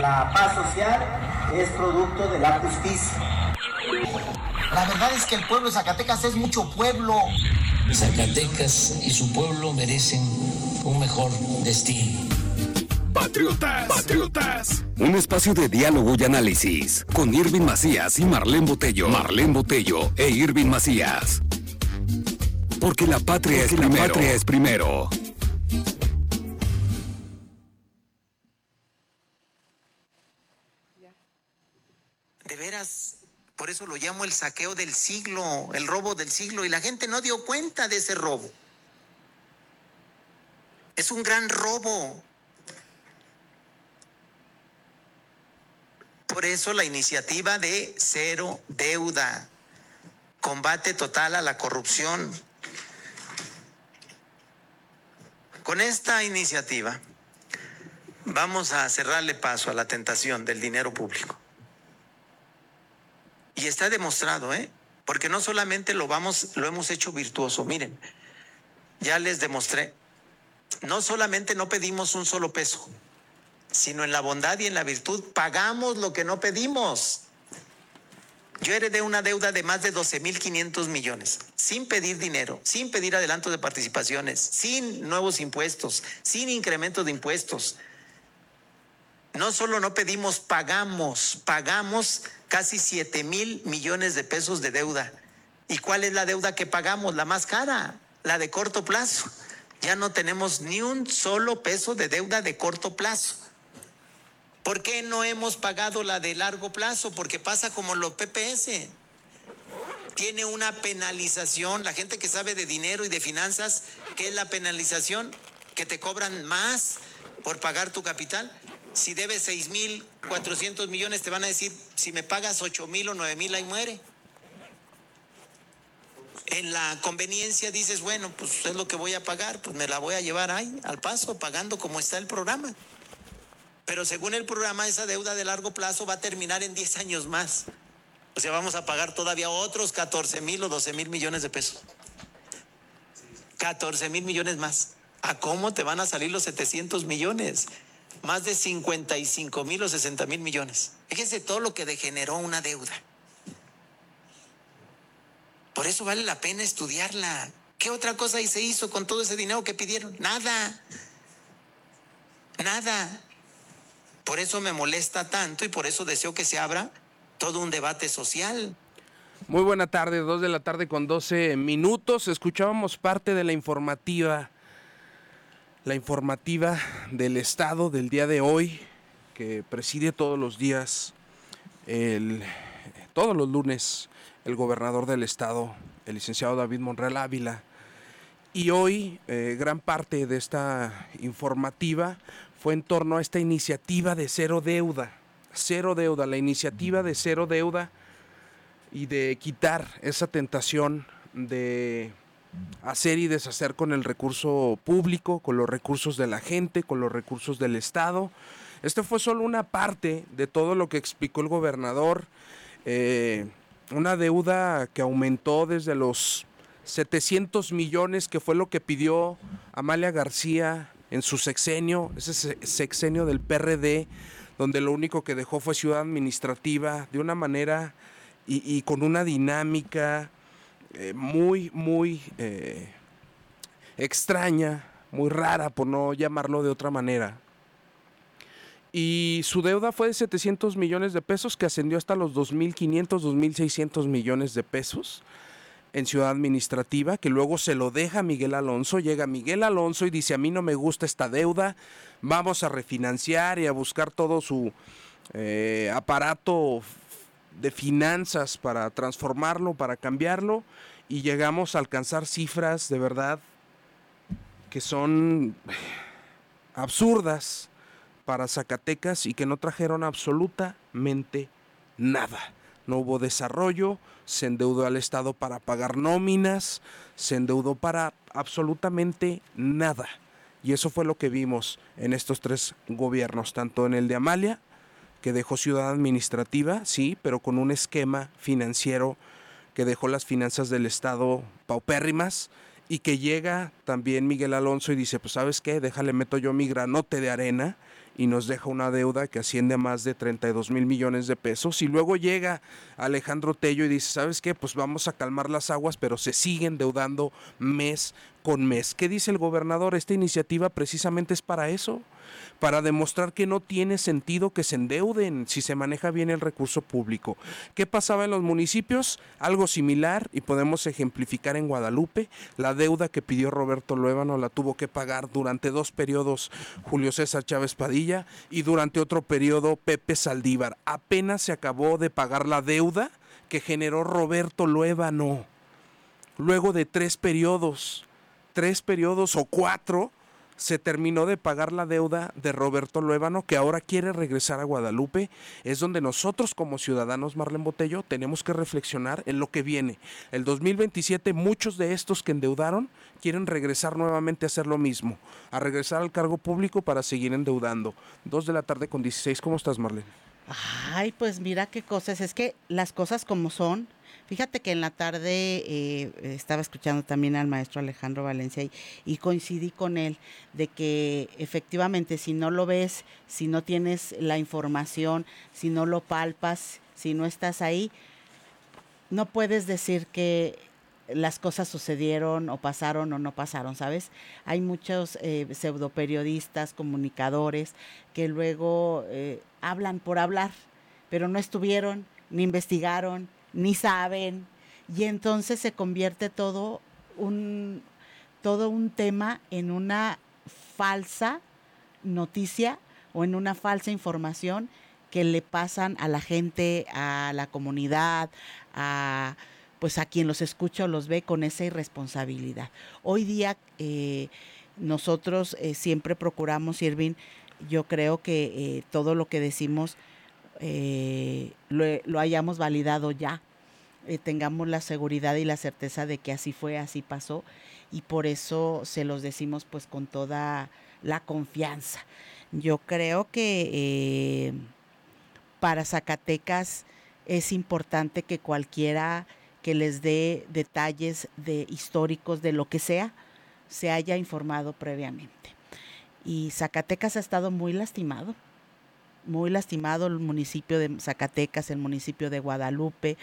La paz social es producto de la justicia. La verdad es que el pueblo de Zacatecas es mucho pueblo. Zacatecas y su pueblo merecen un mejor destino. Patriotas, patriotas. Un espacio de diálogo y análisis con Irving Macías y Marlene Botello. Marlene Botello e Irving Macías. Porque la patria es primero. La patria es primero. De veras, por eso lo llamo el saqueo del siglo, el robo del siglo, y la gente no dio cuenta de ese robo. Es un gran robo. Por eso la iniciativa de Cero Deuda, combate total a la corrupción. Con esta iniciativa vamos a cerrarle paso a la tentación del dinero público. Y está demostrado, porque no solamente lo hemos hecho virtuoso. Miren, ya les demostré, no solamente no pedimos un solo peso, sino en la bondad y en la virtud pagamos lo que no pedimos. Yo heredé una deuda de más de 12,500 millones, sin pedir dinero, sin pedir adelanto de participaciones, sin nuevos impuestos, sin incremento de impuestos. No solo no pedimos, pagamos casi 7,000 millones de pesos de deuda. ¿Y cuál es la deuda que pagamos? La más cara, la de corto plazo. Ya no tenemos ni un solo peso de deuda de corto plazo. ¿Por qué no hemos pagado la de largo plazo? Porque pasa como los PPS. Tiene una penalización. La gente que sabe de dinero y de finanzas, ¿qué es la penalización? Que te cobran más por pagar tu capital. Si debes 6,400 millones, te van a decir, si me pagas 8,000 o 9,000, ahí muere. En la conveniencia dices, bueno, pues es lo que voy a pagar, pues me la voy a llevar ahí, al paso, pagando como está el programa. Pero según el programa, esa deuda de largo plazo va a terminar en 10 años más. O sea, vamos a pagar todavía otros 14,000 o 12,000 millones de pesos. 14,000 millones más. ¿A cómo te van a salir los 700 millones? Más de 55,000 o 60,000 millones. Fíjense todo lo que degeneró una deuda. Por eso vale la pena estudiarla. ¿Qué otra cosa se hizo con todo ese dinero que pidieron? Nada. Por eso me molesta tanto y por eso deseo que se abra todo un debate social. Muy buena tarde, 2 de la tarde con 12 minutos. Escuchábamos parte de la informativa del Estado del día de hoy, que preside todos los días, todos los lunes, el gobernador del Estado, el licenciado David Monreal Ávila. Y hoy gran parte de esta informativa fue en torno a esta iniciativa de cero deuda, la iniciativa de cero deuda y de quitar esa tentación de hacer y deshacer con el recurso público, con los recursos de la gente, con los recursos del Estado. Esto fue solo una parte de todo lo que explicó el gobernador, una deuda que aumentó desde los 700 millones, que fue lo que pidió Amalia García en su sexenio, ese sexenio del PRD, donde lo único que dejó fue ciudad administrativa, de una manera y con una dinámica muy extraña, muy rara, por no llamarlo de otra manera. Y su deuda fue de 700 millones de pesos, que ascendió hasta los 2,500, 2,600 millones de pesos en ciudad administrativa, que luego se lo deja a Miguel Alonso. Llega Miguel Alonso y dice, a mí no me gusta esta deuda, vamos a refinanciar y a buscar todo su aparato de finanzas para transformarlo, para cambiarlo, y llegamos a alcanzar cifras de verdad que son absurdas para Zacatecas y que no trajeron absolutamente nada. No hubo desarrollo, se endeudó al Estado para pagar nóminas, se endeudó para absolutamente nada. Y eso fue lo que vimos en estos 3 gobiernos, tanto en el de Amalia, que dejó ciudad administrativa, sí, pero con un esquema financiero que dejó las finanzas del Estado paupérrimas, y que llega también Miguel Alonso y dice, pues ¿sabes qué? Déjale, meto yo mi granote de arena y nos deja una deuda que asciende a más de 32 mil millones de pesos. Y luego llega Alejandro Tello y dice, ¿sabes qué? Pues vamos a calmar las aguas, pero se sigue endeudando mes con mes. ¿Qué dice el gobernador? Esta iniciativa precisamente es para eso, para demostrar que no tiene sentido que se endeuden si se maneja bien el recurso público. ¿Qué pasaba en los municipios? Algo similar, y podemos ejemplificar en Guadalupe. La deuda que pidió Roberto Luébano la tuvo que pagar durante 2 periodos Julio César Chávez Padilla y durante otro periodo Pepe Saldívar. Apenas se acabó de pagar la deuda que generó Roberto Luébano. Luego de 3 periodos o 4, se terminó de pagar la deuda de Roberto Luébano, que ahora quiere regresar a Guadalupe. Es donde nosotros como ciudadanos, Marlene Botello, tenemos que reflexionar en lo que viene. El 2027, muchos de estos que endeudaron quieren regresar nuevamente a hacer lo mismo, a regresar al cargo público para seguir endeudando. 2:16 p.m. ¿Cómo estás, Marlene? Ay, pues mira qué cosas, es que las cosas como son. Fíjate que en la tarde estaba escuchando también al maestro Alejandro Valencia y coincidí con él de que efectivamente si no lo ves, si no tienes la información, si no lo palpas, si no estás ahí, no puedes decir que las cosas sucedieron o pasaron o no pasaron, ¿sabes? Hay muchos pseudoperiodistas, comunicadores que luego hablan por hablar, pero no estuvieron, ni investigaron, ni saben, y entonces se convierte todo un tema en una falsa noticia o en una falsa información que le pasan a la gente, a la comunidad, a quien los escucha o los ve con esa irresponsabilidad. Hoy día nosotros siempre procuramos, Irving, yo creo que todo lo que decimos lo hayamos validado ya, tengamos la seguridad y la certeza de que así fue, así pasó, y por eso se los decimos pues con toda la confianza. Yo creo que para Zacatecas es importante que cualquiera que les dé detalles históricos de lo que sea, se haya informado previamente. Y Zacatecas ha estado muy lastimado el municipio de Zacatecas, el municipio de Guadalupe.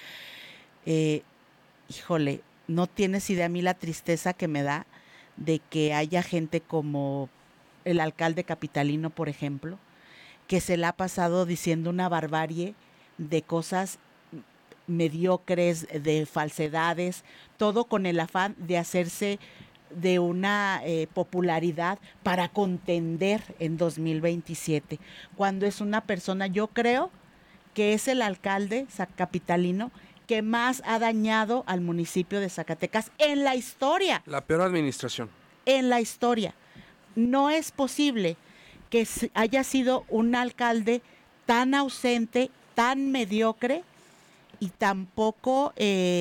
Híjole, no tienes idea a mí la tristeza que me da de que haya gente como el alcalde capitalino, por ejemplo, que se le ha pasado diciendo una barbarie de cosas mediocres, de falsedades, todo con el afán de hacerse de una popularidad para contender en 2027, cuando es una persona, yo creo que es el alcalde capitalino que más ha dañado al municipio de Zacatecas en la historia. La peor administración. En la historia. No es posible que haya sido un alcalde tan ausente, tan mediocre y tampoco,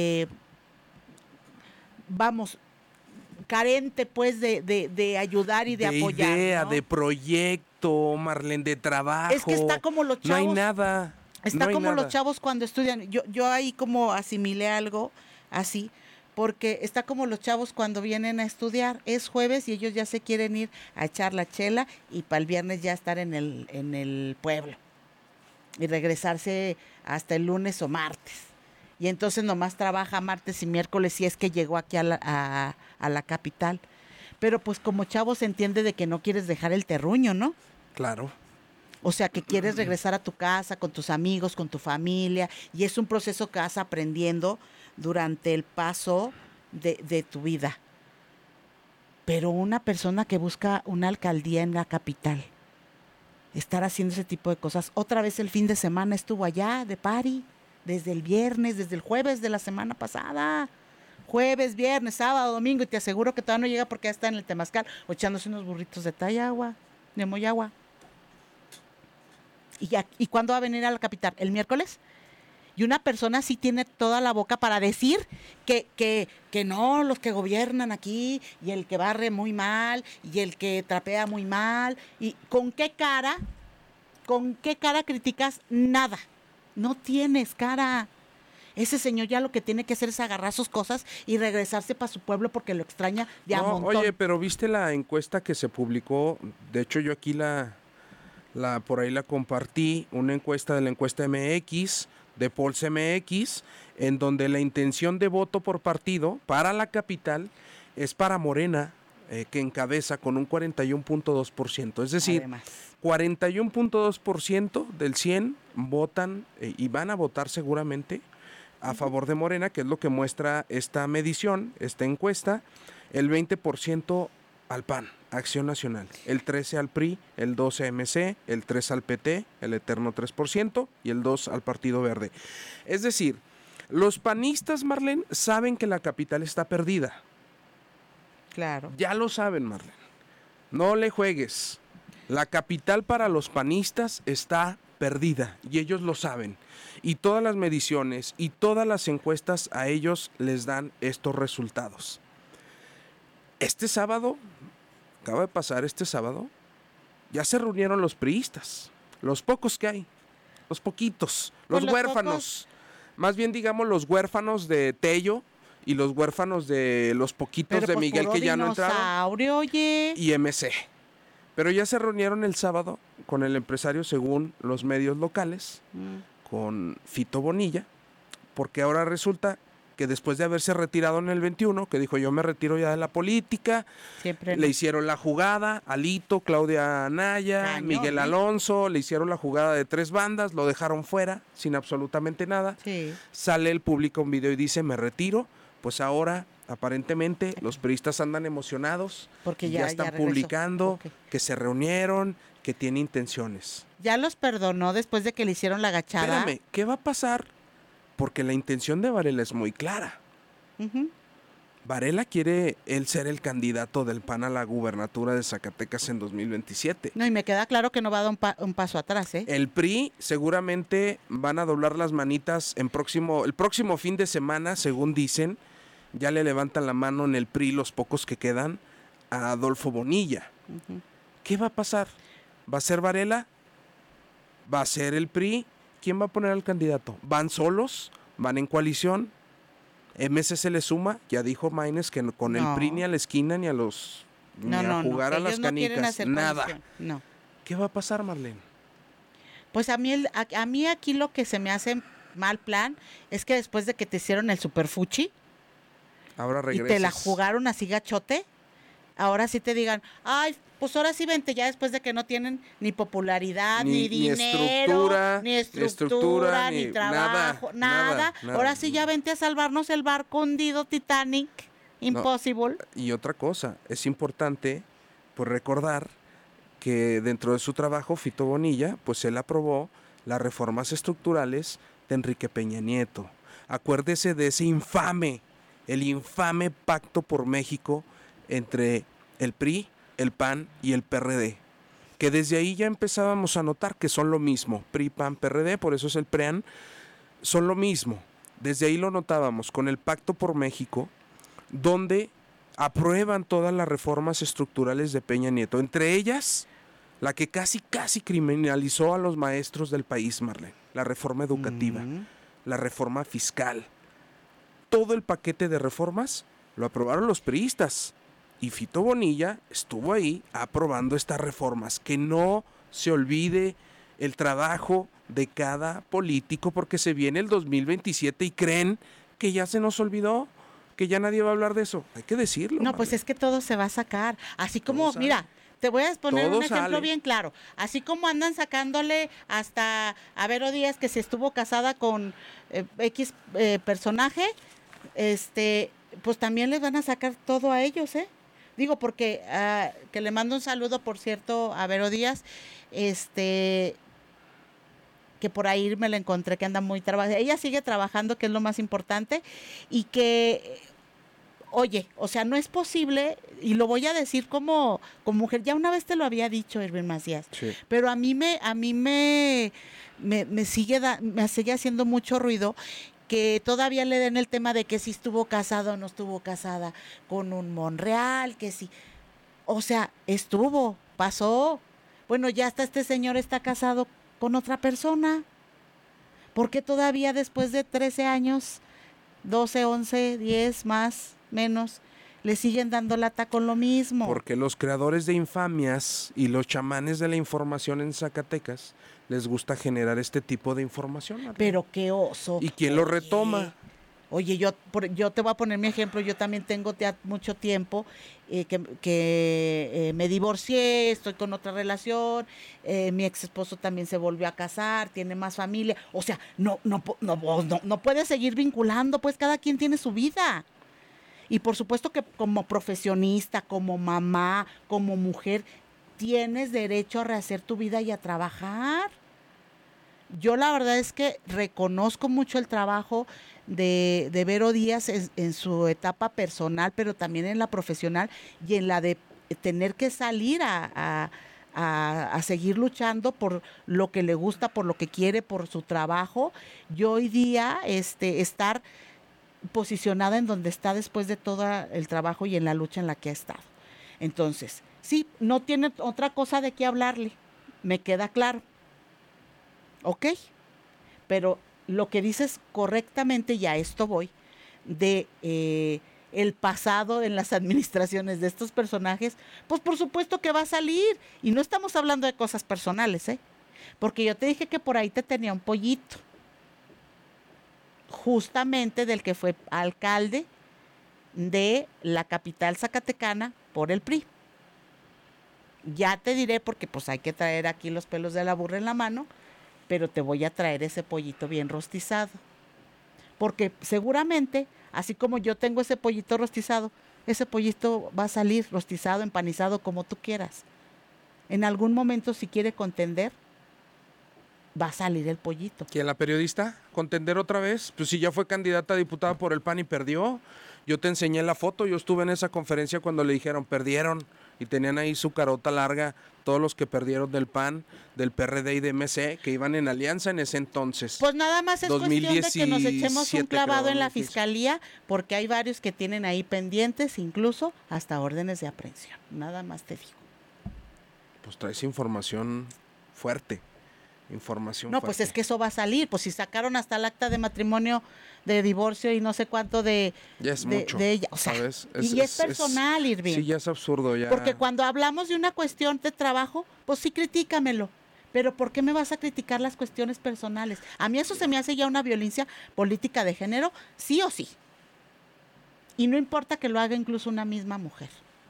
carente pues de ayudar y de apoyar. De idea, ¿no? de proyecto, Marlene, de trabajo. Es que está como los chavos. No hay nada. Está como los chavos cuando estudian. Yo ahí como asimilé algo así, porque está como los chavos cuando vienen a estudiar. Es jueves y ellos ya se quieren ir a echar la chela y para el viernes ya estar en el pueblo y regresarse hasta el lunes o martes. Y entonces nomás trabaja martes y miércoles si es que llegó aquí a la capital. Pero pues como chavo se entiende de que no quieres dejar el terruño, ¿no? Claro. O sea, que quieres regresar a tu casa, con tus amigos, con tu familia, y es un proceso que vas aprendiendo durante el paso de tu vida. Pero una persona que busca una alcaldía en la capital, estar haciendo ese tipo de cosas, otra vez el fin de semana estuvo allá de party, desde el viernes, desde el jueves de la semana pasada. Jueves, viernes, sábado, domingo, y te aseguro que todavía no llega porque ya está en el Temazcal o echándose unos burritos de Tayagua, de Moyagua. ¿Y cuándo va a venir a la capital? ¿El miércoles? Y una persona sí tiene toda la boca para decir que no, los que gobiernan aquí, y el que barre muy mal, y el que trapea muy mal. ¿Y con qué cara criticas? Nada. No tienes cara. Ese señor ya lo que tiene que hacer es agarrar sus cosas y regresarse para su pueblo porque lo extraña de a montón. Oye, pero ¿viste la encuesta que se publicó? De hecho, yo aquí la por ahí la compartí, una encuesta de la encuesta MX, de Pulse MX, en donde la intención de voto por partido para la capital es para Morena, que encabeza con un 41.2%. Es decir, Además. 41.2% del 100 votan y van a votar seguramente a favor de Morena, que es lo que muestra esta medición, esta encuesta. El 20% al PAN, Acción Nacional, el 13% al PRI, el 12% a MC, el 3% al PT, el eterno 3%, y el 2% al Partido Verde. Es decir, los panistas, Marlene, saben que la capital está perdida. Claro. Ya lo saben, Marlene. No le juegues. La capital para los panistas está perdida y ellos lo saben. Y todas las mediciones y todas las encuestas a ellos les dan estos resultados. Este sábado, acaba de pasar este sábado, ya se reunieron los priistas, los pocos que hay, los poquitos, los huérfanos. Más bien digamos los huérfanos de Tello y los huérfanos de los poquitos de Miguel que ya no entraron. Oye. Y MC. Pero ya se reunieron el sábado con el empresario, según los medios locales, con Fito Bonilla, porque ahora resulta que después de haberse retirado en el 21, que dijo yo me retiro ya de la política, Siempre le hicieron la jugada, Alito, Claudia Anaya, Miguel Alonso, le hicieron la jugada de 3 bandas, lo dejaron fuera, sin absolutamente nada. Sí. Sale él, publica un video y dice me retiro, pues ahora aparentemente los periodistas andan emocionados, porque ya están publicando que se reunieron, que tiene intenciones. Ya los perdonó después de que le hicieron la agachada. Espérame, ¿qué va a pasar? Porque la intención de Varela es muy clara. Varela quiere él ser el candidato del PAN a la gubernatura de Zacatecas en 2027. No, y me queda claro que no va a dar un paso atrás, ¿eh? El PRI seguramente van a doblar las manitas el próximo fin de semana, según dicen. Ya le levantan la mano en el PRI los pocos que quedan a Adolfo Bonilla. ¿Qué va a pasar? ¿Va a ser Varela? ¿Va a ser el PRI? ¿Quién va a poner al candidato? ¿Van solos? ¿Van en coalición? ¿MC se le suma? Ya dijo Maínez que con el PRI ni a la esquina ni a los ni a jugar a las canicas. Nada. No. ¿Qué va a pasar, Marlene? Pues a mí aquí lo que se me hace mal plan es que después de que te hicieron el superfuchi ahora regresas. Y te la jugaron así gachote, ahora sí te digan, ay, pues ahora sí vente, ya después de que no tienen ni popularidad, ni dinero, ni estructura, ni trabajo, nada. Ahora sí ya vente a salvarnos el barco hundido Titanic, impossible. No. Y otra cosa, es importante pues recordar que dentro de su trabajo, Fito Bonilla, pues él aprobó las reformas estructurales de Enrique Peña Nieto. Acuérdese de ese el infame pacto por México entre el PRI, el PAN y el PRD, que desde ahí ya empezábamos a notar que son lo mismo, PRI, PAN, PRD, por eso es el PREAN, son lo mismo. Desde ahí lo notábamos con el Pacto por México, donde aprueban todas las reformas estructurales de Peña Nieto, entre ellas la que casi criminalizó a los maestros del país, Marlene, la reforma educativa, la reforma fiscal. Todo el paquete de reformas lo aprobaron los priistas. Y Fito Bonilla estuvo ahí aprobando estas reformas. Que no se olvide el trabajo de cada político porque se viene el 2027 y creen que ya se nos olvidó, que ya nadie va a hablar de eso. Hay que decirlo. No, pues es que todo se va a sacar. Así como, mira, te voy a poner un ejemplo bien claro. Así como andan sacándole hasta a Vero Díaz que se estuvo casada con X personaje, pues también les van a sacar todo a ellos, ¿eh? Digo, porque que le mando un saludo, por cierto, a Vero Díaz, que por ahí me la encontré, que anda muy trabajando. Ella sigue trabajando, que es lo más importante, y que, oye, o sea, no es posible, y lo voy a decir como mujer, ya una vez te lo había dicho, Irving Macías, sí. Pero a mí me sigue haciendo mucho ruido que todavía le den el tema de que si estuvo casado o no estuvo casada con un Monreal, que sí. O sea, pasó. Bueno, ya hasta este señor está casado con otra persona. ¿Por qué todavía después de 13 años, 12, 11, 10, más, menos, le siguen dando lata con lo mismo. Porque los creadores de infamias y los chamanes de la información en Zacatecas les gusta generar este tipo de información, Marlene. Pero qué oso. ¿Y quién lo retoma? Oye, yo te voy a poner mi ejemplo. Yo también tengo mucho tiempo que me divorcié, estoy con otra relación, mi ex esposo también se volvió a casar, tiene más familia. O sea, no puedes seguir vinculando, pues cada quien tiene su vida. Y por supuesto que como profesionista, como mamá, como mujer, tienes derecho a rehacer tu vida y a trabajar. Yo la verdad es que reconozco mucho el trabajo de Vero Díaz en su etapa personal, pero también en la profesional y en la de tener que salir a seguir luchando por lo que le gusta, por lo que quiere, por su trabajo. Y hoy día estar posicionada en donde está después de todo el trabajo y en la lucha en la que ha estado. Entonces, sí, no tiene otra cosa de qué hablarle, me queda claro. ¿Ok? Pero lo que dices correctamente, y a esto voy, de el pasado en las administraciones de estos personajes, pues por supuesto que va a salir. Y no estamos hablando de cosas personales, porque yo te dije que por ahí te tenía un pollito, justamente del que fue alcalde de la capital zacatecana por el PRI. Ya te diré, porque pues hay que traer aquí los pelos de la burra en la mano, pero te voy a traer ese pollito bien rostizado. Porque seguramente, así como yo tengo ese pollito rostizado, ese pollito va a salir rostizado, empanizado, como tú quieras. En algún momento, si quiere contender, va a salir el pollito. ¿Quién, la periodista? ¿Contender otra vez? Pues si ya fue candidata a diputada por el PAN y perdió. Yo te enseñé la foto, yo estuve en esa conferencia cuando le dijeron, perdieron. Y tenían ahí su carota larga, todos los que perdieron del PAN, del PRD y de MC, que iban en alianza en ese entonces. Pues nada más es 2017, cuestión de que nos echemos un clavado en la fiscalía, porque hay varios que tienen ahí pendientes, incluso hasta órdenes de aprehensión. Nada más te digo. Pues traes información fuerte. No, pues es que eso va a salir. Pues si sacaron hasta el acta de matrimonio, de divorcio y no sé cuánto de ella. O sea, ¿sabes? Es personal, Irving. Sí, ya es absurdo. Ya. Porque cuando hablamos de una cuestión de trabajo, pues sí, critícamelo. Pero ¿por qué me vas a criticar las cuestiones personales? A mí eso se me hace ya una violencia política de género, sí o sí. Y no importa que lo haga incluso una misma mujer.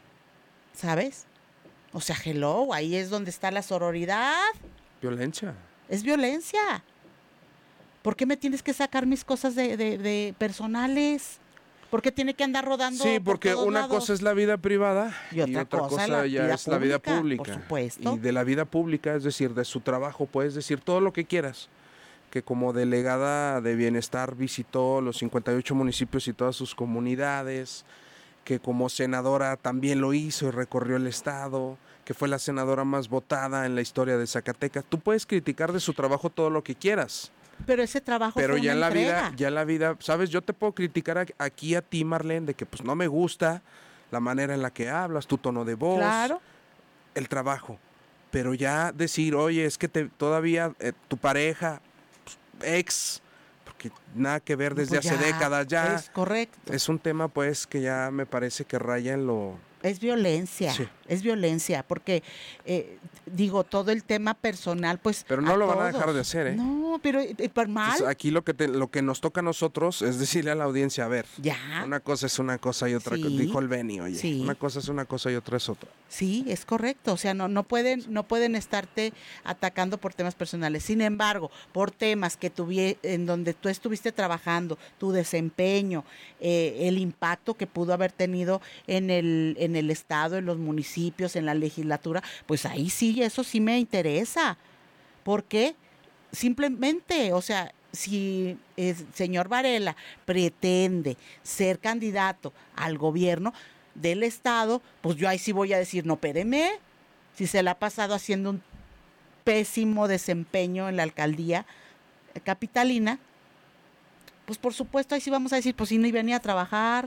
¿Sabes? O sea, hello, ahí es donde está la sororidad. Violencia. Es violencia. ¿Por qué me tienes que sacar mis cosas de personales? ¿Por qué tiene que andar rodando? Sí, porque por una lados? cosa es la vida privada y otra cosa ya es la vida pública. Por supuesto. Y de la vida pública, es decir, de su trabajo, puedes decir todo lo que quieras. Que como delegada de bienestar visitó los 58 municipios y todas sus comunidades, que como senadora también lo hizo y recorrió el estado, que fue la senadora más votada en la historia de Zacatecas. Tú puedes criticar de su trabajo todo lo que quieras. Pero ese trabajo pero fue ya una en la vida, ¿sabes? Yo te puedo criticar aquí a ti, Marlene, de que pues no me gusta la manera en la que hablas, tu tono de voz, claro, el trabajo. Pero ya decir, oye, es que todavía tu pareja, ex, porque nada que ver desde pues hace décadas ya. Es correcto. Es un tema pues que ya me parece que raya en lo... Es violencia, sí. Es violencia, porque digo, todo el tema personal, pues. Pero no lo van a dejar de hacer, ¿eh? No, pero mal. Entonces, aquí lo que nos toca a nosotros es decirle a la audiencia, a ver, ya. Una cosa es una cosa y otra, dijo el Beni, oye, sí. Una cosa es una cosa y otra es otra. Sí, es correcto, o sea, no pueden estarte atacando por temas personales. Sin embargo, por temas que en donde tú estuviste trabajando, tu desempeño, el impacto que pudo haber tenido en el estado, en los municipios, en la legislatura, pues ahí sí, eso sí me interesa. ¿Por qué? Simplemente, o sea, si el señor Varela pretende ser candidato al gobierno del estado, pues yo ahí sí voy a decir, no, espéreme, si se la ha pasado haciendo un pésimo desempeño en la alcaldía capitalina, pues por supuesto ahí sí vamos a decir, pues sí, no venía a trabajar.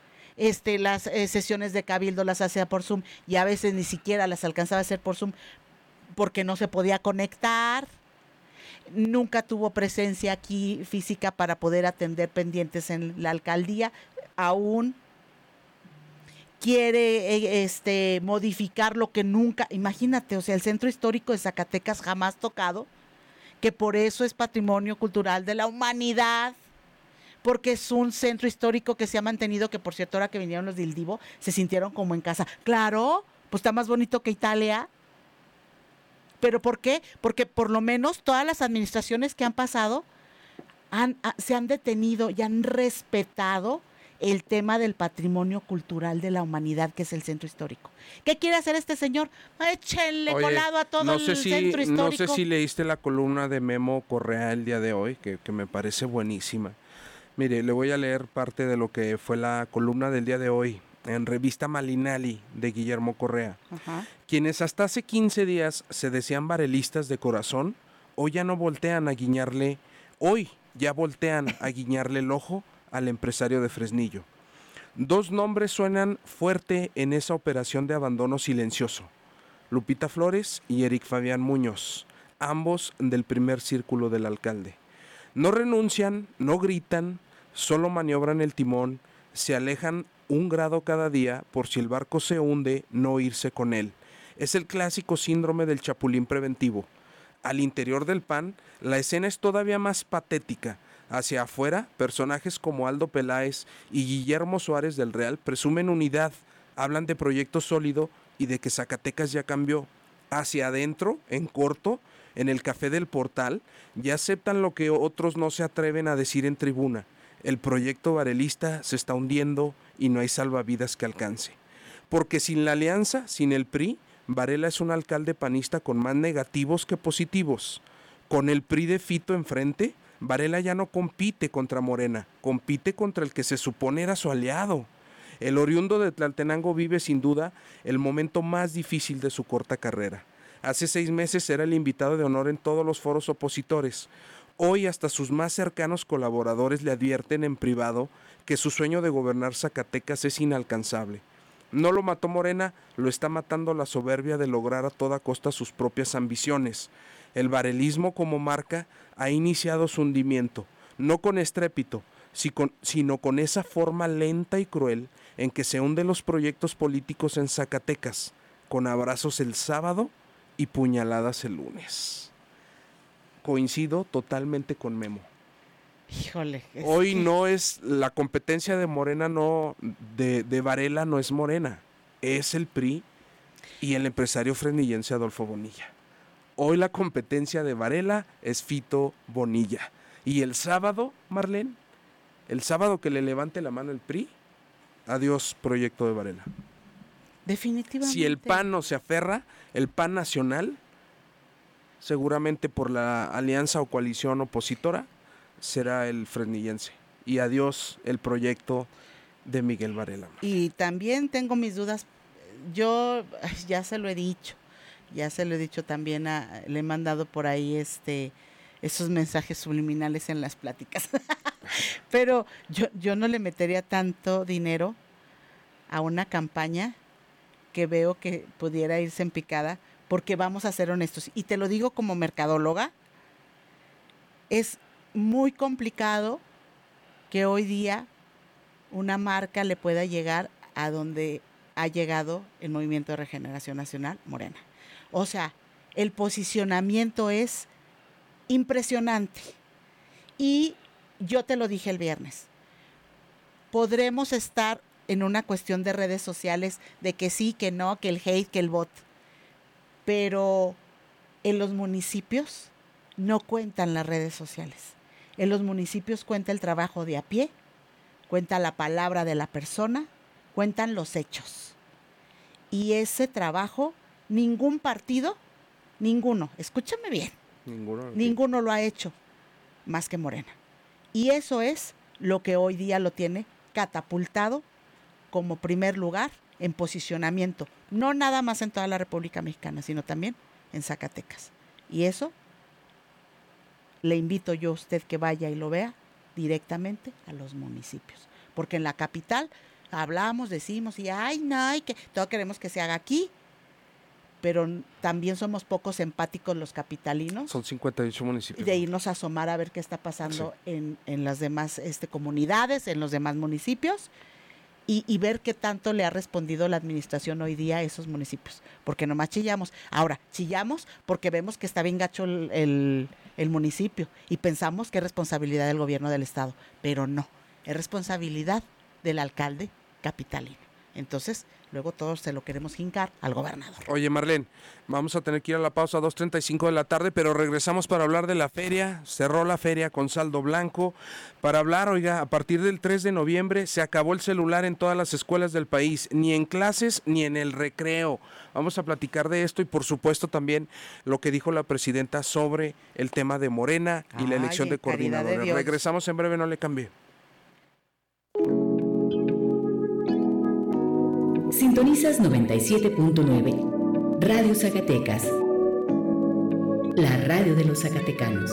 Las sesiones de cabildo las hacía por Zoom y a veces ni siquiera las alcanzaba a hacer por Zoom porque no se podía conectar. Nunca tuvo presencia aquí física para poder atender pendientes en la alcaldía aún. quiere modificar lo que nunca, imagínate, o sea, el centro histórico de Zacatecas jamás tocado, que por eso es patrimonio cultural de la humanidad, porque es un centro histórico que se ha mantenido, que por cierto, ahora que vinieron los de Ildivo, se sintieron como en casa. Claro, pues está más bonito que Italia. ¿Pero por qué? Porque por lo menos todas las administraciones que han pasado se han detenido y han respetado el tema del patrimonio cultural de la humanidad, que es el centro histórico. ¿Qué quiere hacer este señor? Échenle colado a todo el centro histórico. No sé si leíste la columna de Memo Correa el día de hoy, que me parece buenísima. Mire, le voy a leer parte de lo que fue la columna del día de hoy en Revista Malinali de Guillermo Correa. Ajá. Quienes hasta hace 15 días se decían varelistas de corazón, hoy ya voltean a guiñarle el ojo al empresario de Fresnillo. Dos nombres suenan fuerte en esa operación de abandono silencioso: Lupita Flores y Eric Fabián Muñoz, ambos del primer círculo del alcalde. No renuncian, no gritan, solo maniobran el timón, se alejan 1 grado cada día por si el barco se hunde, no irse con él. Es el clásico síndrome del chapulín preventivo. Al interior del PAN, la escena es todavía más patética. Hacia afuera, personajes como Aldo Peláez y Guillermo Suárez del Real presumen unidad, hablan de proyecto sólido y de que Zacatecas ya cambió. Hacia adentro, en corto, en el Café del Portal, ya aceptan lo que otros no se atreven a decir en tribuna: el proyecto varelista se está hundiendo y no hay salvavidas que alcance. Porque sin la alianza, sin el PRI, Varela es un alcalde panista con más negativos que positivos. Con el PRI de Fito enfrente, Varela ya no compite contra Morena, compite contra el que se supone era su aliado. El oriundo de Tlaltenango vive sin duda el momento más difícil de su corta carrera. Hace 6 meses era el invitado de honor en todos los foros opositores. Hoy hasta sus más cercanos colaboradores le advierten en privado que su sueño de gobernar Zacatecas es inalcanzable. No lo mató Morena, lo está matando la soberbia de lograr a toda costa sus propias ambiciones. El varelismo como marca ha iniciado su hundimiento, no con estrépito, sino con esa forma lenta y cruel en que se hunden los proyectos políticos en Zacatecas, con abrazos el sábado y puñaladas el lunes. Coincido totalmente con Memo. Híjole. Hoy no es la competencia de Morena, de Varela no es Morena, es el PRI y el empresario fresnillense Adolfo Bonilla. Hoy la competencia de Varela es Fito Bonilla. Y el sábado, Marlene, el sábado que le levante la mano el PRI, adiós proyecto de Varela. Definitivamente. Si el PAN no se aferra, el PAN nacional, seguramente por la alianza o coalición opositora, será el fresnillense. Y adiós el proyecto de Miguel Varela. Y también tengo mis dudas. Yo ya se lo he dicho también, le he mandado por ahí esos mensajes subliminales en las pláticas. Pero yo no le metería tanto dinero a una campaña que veo que pudiera irse en picada, porque vamos a ser honestos. Y te lo digo como mercadóloga, es muy complicado que hoy día una marca le pueda llegar a donde ha llegado el Movimiento de Regeneración Nacional, Morena. O sea, el posicionamiento es impresionante. Y yo te lo dije el viernes, podremos estar en una cuestión de redes sociales de que sí, que no, que el hate, que el bot, pero en los municipios no cuentan las redes sociales. En los municipios cuenta el trabajo de a pie, cuenta la palabra de la persona, cuentan los hechos. Y ese trabajo, ningún partido, ninguno, escúchame bien, ninguno lo ha hecho más que Morena. Y eso es lo que hoy día lo tiene catapultado como primer lugar en posicionamiento, no nada más en toda la República Mexicana, sino también en Zacatecas. Y eso le invito yo a usted que vaya y lo vea directamente a los municipios. Porque en la capital hablamos, decimos, y ay, no, y que todo queremos que se haga aquí, pero también somos pocos empáticos los capitalinos. Son 58 municipios. De irnos a asomar a ver qué está pasando en las demás comunidades, en los demás municipios. y ver qué tanto le ha respondido la administración hoy día a esos municipios, porque nomás chillamos. Ahora, chillamos porque vemos que está bien gacho el municipio y pensamos que es responsabilidad del gobierno del estado, pero no, es responsabilidad del alcalde capitalino. Entonces, luego todos se lo queremos hincar al gobernador. Oye, Marlene, vamos a tener que ir a la pausa a 2:35 de la tarde, pero regresamos para hablar de la feria. Cerró la feria con saldo blanco. Para hablar, oiga, a partir del 3 de noviembre se acabó el celular en todas las escuelas del país, ni en clases ni en el recreo. Vamos a platicar de esto y por supuesto también lo que dijo la presidenta sobre el tema de Morena y la elección de coordinadores. Regresamos en breve, no le cambie. Sintonizas 97.9, Radio Zacatecas, la radio de los zacatecanos.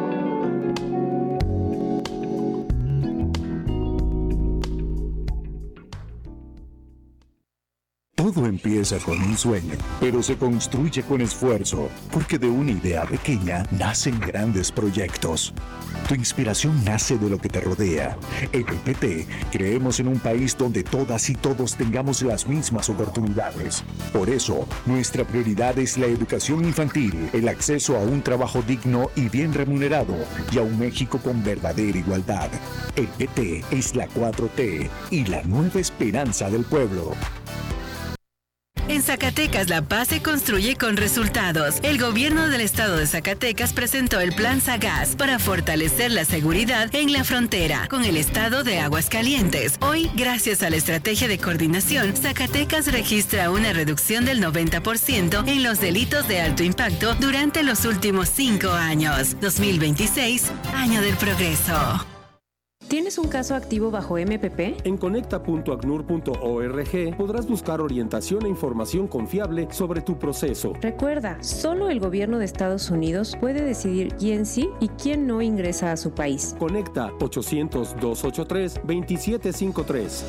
Todo empieza con un sueño, pero se construye con esfuerzo, porque de una idea pequeña nacen grandes proyectos. Tu inspiración nace de lo que te rodea. En el PT creemos en un país donde todas y todos tengamos las mismas oportunidades. Por eso, nuestra prioridad es la educación infantil, el acceso a un trabajo digno y bien remunerado, y a un México con verdadera igualdad. El PT es la 4T y la nueva esperanza del pueblo. En Zacatecas la paz se construye con resultados. El gobierno del estado de Zacatecas presentó el Plan Sagaz para fortalecer la seguridad en la frontera con el estado de Aguascalientes. Hoy, gracias a la estrategia de coordinación, Zacatecas registra una reducción del 90% en los delitos de alto impacto durante los últimos 5 años. 2026, año del progreso. ¿Tienes un caso activo bajo MPP? En conecta.acnur.org podrás buscar orientación e información confiable sobre tu proceso. Recuerda, solo el gobierno de Estados Unidos puede decidir quién sí y quién no ingresa a su país. Conecta 800-283-2753.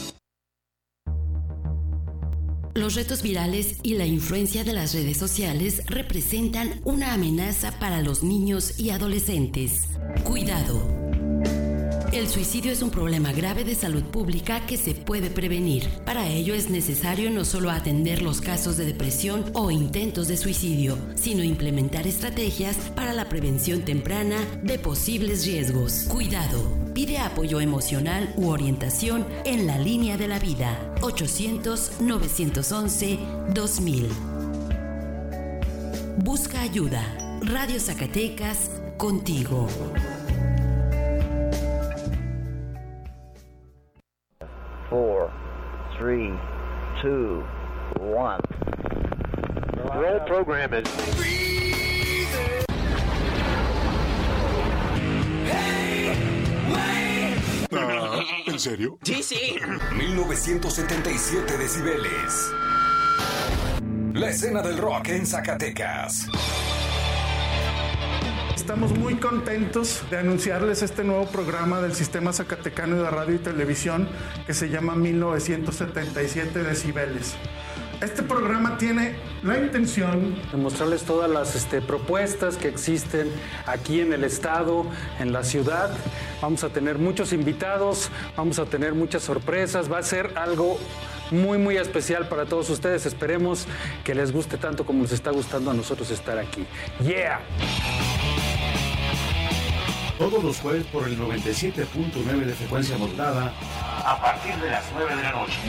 Los retos virales y la influencia de las redes sociales representan una amenaza para los niños y adolescentes. Cuidado. El suicidio es un problema grave de salud pública que se puede prevenir. Para ello es necesario no solo atender los casos de depresión o intentos de suicidio, sino implementar estrategias para la prevención temprana de posibles riesgos. Cuidado. Pide apoyo emocional u orientación en la línea de la vida. 800-911-2000. Busca ayuda. Radio Zacatecas, contigo. 4, 3, 2, 1. Roll program is. ¿En serio? Sí. 1977 decibeles. La escena del rock en Zacatecas. Estamos muy contentos de anunciarles este nuevo programa del Sistema Zacatecano de Radio y Televisión que se llama 1977 decibeles. Este programa tiene la intención de mostrarles todas las propuestas que existen aquí en el estado, en la ciudad. Vamos a tener muchos invitados, vamos a tener muchas sorpresas, va a ser algo muy, muy especial para todos ustedes. Esperemos que les guste tanto como nos está gustando a nosotros estar aquí. ¡Yeah! Todos los jueves por el 97.9 de frecuencia modulada a partir de las 9 de la noche.